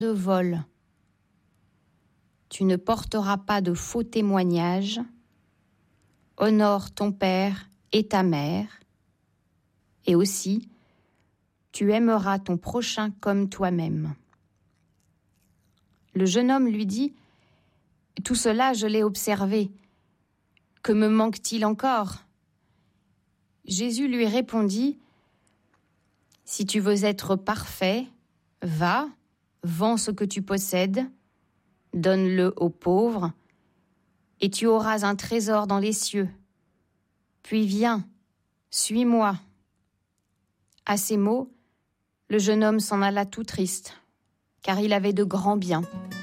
de vol. Tu ne porteras pas de faux témoignages. Honore ton père et ta mère. Et aussi, tu aimeras ton prochain comme toi-même. Le jeune homme lui dit « Tout cela, je l'ai observé. Que me manque-t-il encore ?» Jésus lui répondit « Si tu veux être parfait, va, vends ce que tu possèdes, donne-le aux pauvres, et tu auras un trésor dans les cieux. Puis viens, suis-moi. » À ces mots, le jeune homme s'en alla tout triste, car il avait de grands biens.